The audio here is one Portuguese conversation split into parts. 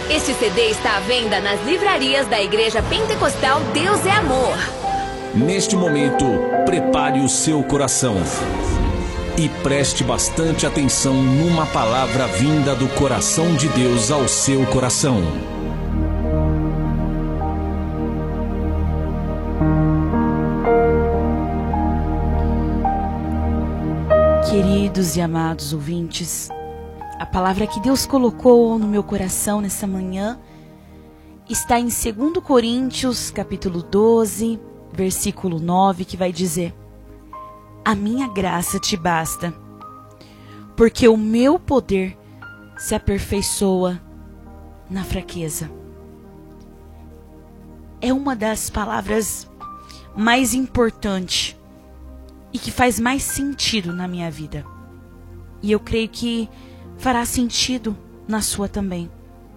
Este CD está à venda nas livrarias da Igreja Pentecostal Deus é Amor. Neste momento, prepare o seu coração e preste bastante atenção numa palavra vinda do coração de Deus ao seu coração. Queridos e amados ouvintes, a palavra que Deus colocou no meu coração nessa manhã está em 2 Coríntios, capítulo 12, versículo 9, que vai dizer: a minha graça te basta, porque o meu poder se aperfeiçoa na fraqueza. É uma das palavras mais importantes e que faz mais sentido na minha vida. E eu creio que fará sentido na sua também.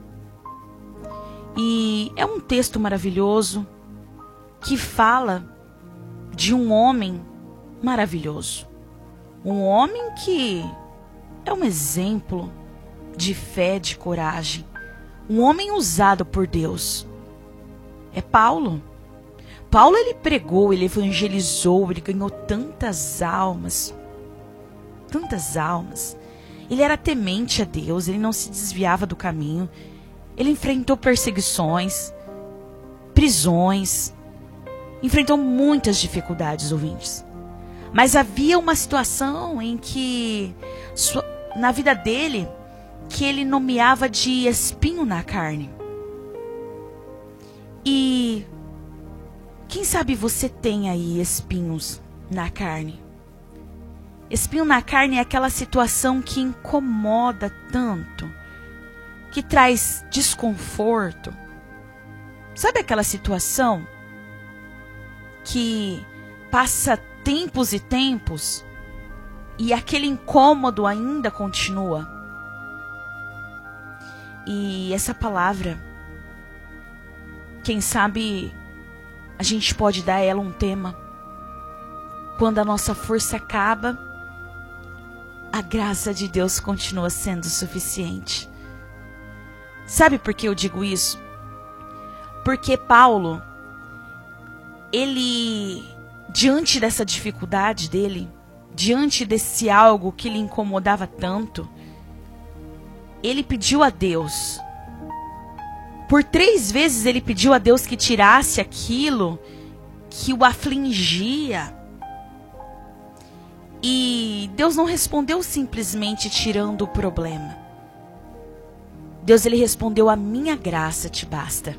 E é um texto maravilhoso que fala de um homem maravilhoso. Um homem que é um exemplo de fé, de coragem. Um homem usado por Deus. É Paulo. Paulo, ele pregou, ele evangelizou, ele ganhou tantas almas. Tantas almas. Ele era temente a Deus, ele não se desviava do caminho. Ele enfrentou perseguições, prisões, enfrentou muitas dificuldades, ouvintes. Mas havia uma situação em que, na vida dele, que ele nomeava de espinho na carne. E quem sabe você tem aí espinhos na carne? Espinho na carne é aquela situação que incomoda tanto, que traz desconforto. Sabe aquela situação que passa tempos e tempos e aquele incômodo ainda continua? E essa palavra, quem sabe a gente pode dar a ela um tema. Quando a nossa força acaba, a graça de Deus continua sendo suficiente. Sabe por que eu digo isso? Porque Paulo, ele, diante dessa dificuldade dele, diante desse algo que lhe incomodava tanto, ele pediu a Deus. Por 3 vezes ele pediu a Deus que tirasse aquilo que o afligia. E Deus não respondeu simplesmente tirando o problema. Deus, ele respondeu: a minha graça te basta.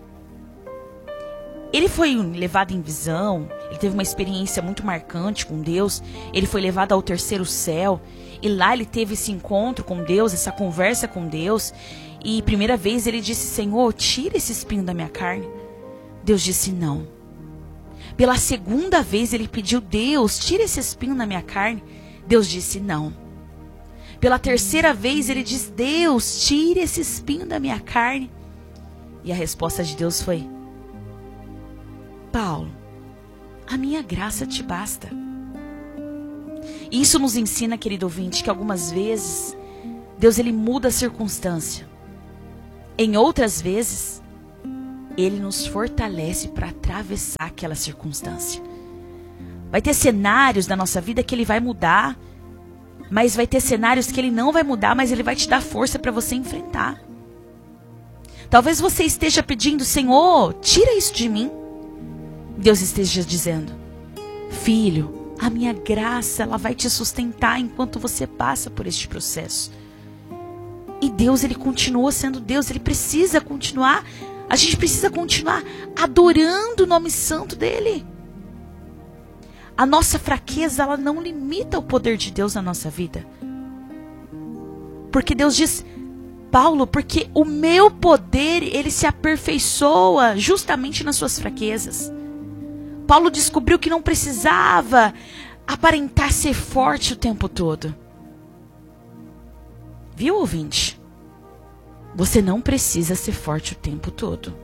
Ele foi levado em visão, ele teve uma experiência muito marcante com Deus, ele foi levado ao 3º céu, e lá ele teve esse encontro com Deus, essa conversa com Deus, e primeira vez ele disse: Senhor, tira esse espinho da minha carne. Deus disse não. Pela 2ª vez ele pediu: Deus, tira esse espinho da minha carne. Deus disse não. Pela 3ª vez ele disse: Deus, tira esse espinho da minha carne. E a resposta de Deus foi: Paulo, a minha graça te basta. E isso nos ensina, querido ouvinte, que algumas vezes Deus, ele muda a circunstância. Em outras vezes, ele nos fortalece para atravessar aquela circunstância. Vai ter cenários da nossa vida que ele vai mudar, mas vai ter cenários que ele não vai mudar, mas ele vai te dar força para você enfrentar. Talvez você esteja pedindo: Senhor, tira isso de mim. Deus esteja dizendo: filho, a minha graça, ela vai te sustentar enquanto você passa por este processo. E Deus, ele continua sendo Deus, ele precisa continuar, a gente precisa continuar adorando o nome santo dele. A nossa fraqueza, ela não limita o poder de Deus na nossa vida. Porque Deus diz: Paulo, porque o meu poder, ele se aperfeiçoa justamente nas suas fraquezas. Paulo descobriu que não precisava aparentar ser forte o tempo todo. Viu, ouvinte? Você não precisa ser forte o tempo todo.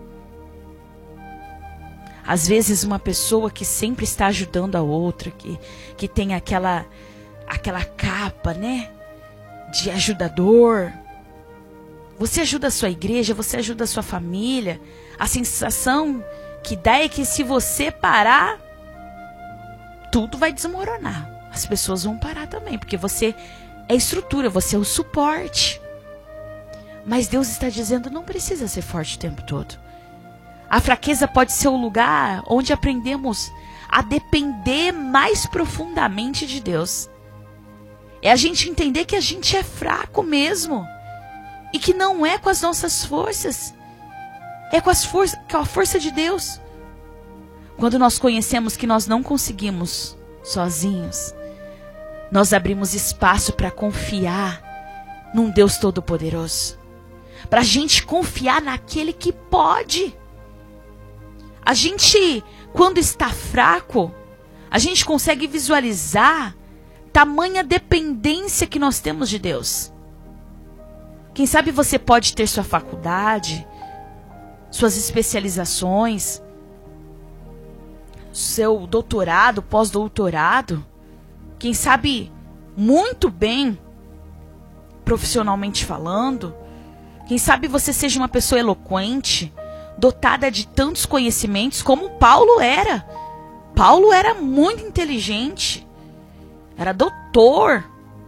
Às vezes uma pessoa que sempre está ajudando a outra, que tem aquela capa, né, de ajudador, Você ajuda a sua igreja, você ajuda a sua família. A sensação que dá é que se você parar, tudo vai desmoronar. As pessoas vão parar também, porque você é estrutura, você é o suporte. Mas Deus está dizendo, não precisa ser forte o tempo todo. A fraqueza pode ser o lugar onde aprendemos a depender mais profundamente de Deus. É a gente entender que a gente é fraco mesmo. E que não é com as nossas forças. É com a força de Deus. Quando nós conhecemos que nós não conseguimos sozinhos, nós abrimos espaço para confiar num Deus Todo-Poderoso. Para a gente confiar naquele que pode. A gente, quando está fraco, a gente consegue visualizar tamanha dependência que nós temos de Deus. Quem sabe você pode ter sua faculdade, suas especializações, seu doutorado, pós-doutorado. Quem sabe muito bem, profissionalmente falando. Quem sabe você seja uma pessoa eloquente, dotada de tantos conhecimentos como Paulo era. Paulo era muito inteligente, era doutor.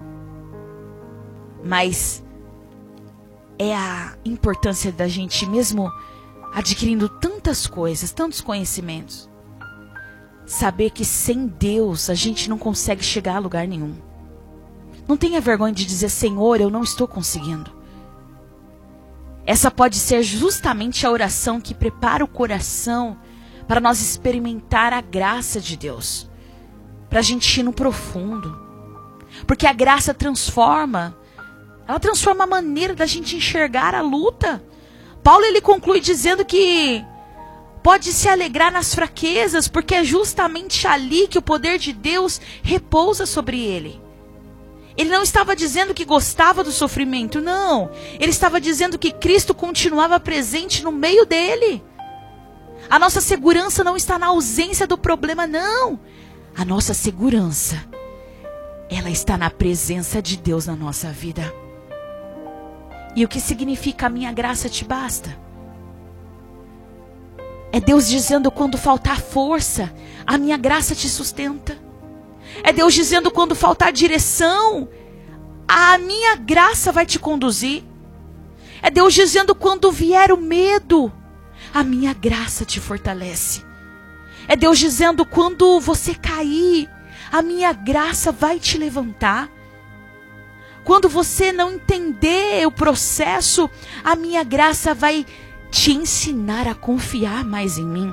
Mas é a importância da gente, mesmo adquirindo tantas coisas, tantos conhecimentos, saber que sem Deus a gente não consegue chegar a lugar nenhum. Não tenha vergonha de dizer, Senhor, eu não estou conseguindo. Essa pode ser justamente a oração que prepara o coração para nós experimentar a graça de Deus. Para a gente ir no profundo. Porque a graça transforma. Ela transforma a maneira da gente enxergar a luta. Paulo ele conclui dizendo que pode se alegrar nas fraquezas, porque é justamente ali que o poder de Deus repousa sobre ele. Ele não estava dizendo que gostava do sofrimento, não. Ele estava dizendo que Cristo continuava presente no meio dele. A nossa segurança não está na ausência do problema, não. A nossa segurança, ela está na presença de Deus na nossa vida. E o que significa a minha graça te basta? É Deus dizendo quando faltar força, a minha graça te sustenta. É Deus dizendo quando faltar direção, a minha graça vai te conduzir. É Deus dizendo quando vier o medo, a minha graça te fortalece. É Deus dizendo quando você cair, a minha graça vai te levantar. Quando você não entender o processo, a minha graça vai te ensinar a confiar mais em mim.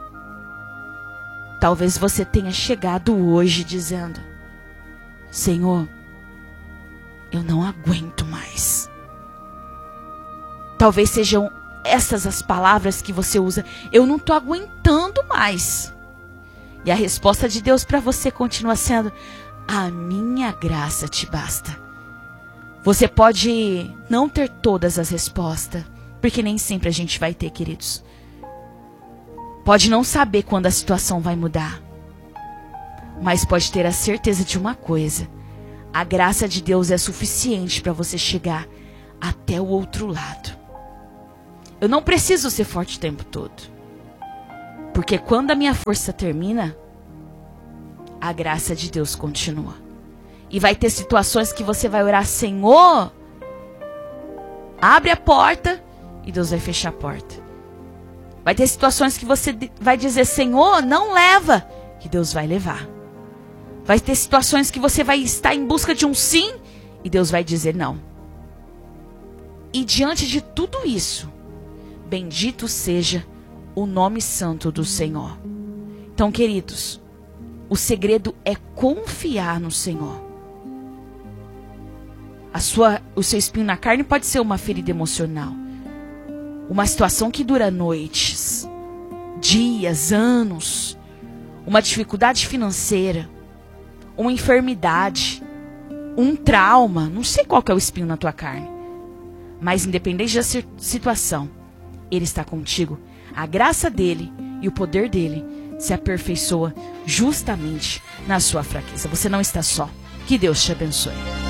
Talvez você tenha chegado hoje dizendo, Senhor, eu não aguento mais. Talvez sejam essas as palavras que você usa, eu não estou aguentando mais. E a resposta de Deus para você continua sendo, a minha graça te basta. Você pode não ter todas as respostas, porque nem sempre a gente vai ter, queridos. Pode não saber quando a situação vai mudar, mas pode ter a certeza de uma coisa: a graça de Deus é suficiente para você chegar até o outro lado. Eu não preciso ser forte o tempo todo, porque quando a minha força termina, a graça de Deus continua. E vai ter situações que você vai orar, Senhor, abre a porta, e Deus vai fechar a porta. Vai ter situações que você vai dizer, Senhor, não leva, que Deus vai levar. Vai ter situações que você vai estar em busca de um sim, e Deus vai dizer não. E diante de tudo isso, bendito seja o nome santo do Senhor. Então, queridos, o segredo é confiar no Senhor. O seu espinho na carne pode ser uma ferida emocional. Uma situação que dura noites, dias, anos. Uma dificuldade financeira. Uma enfermidade. Um trauma. Não sei qual que é o espinho na tua carne. Mas independente da situação, Ele está contigo. A graça dEle e o poder dEle se aperfeiçoa justamente na sua fraqueza. Você não está só. Que Deus te abençoe.